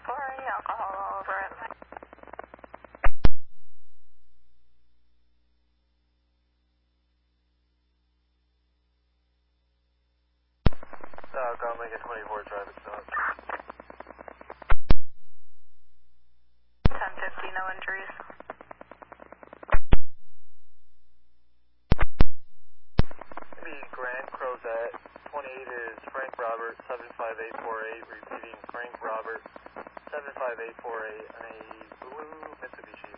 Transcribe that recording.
any alcohol all over it. Alcohol, make a 24 traffic stop. 1050, no injuries. Maybe Grant Crozet, 28 is Frank Robert, 75848, repeating Frank Robert, 75848, and a blue Mitsubishi.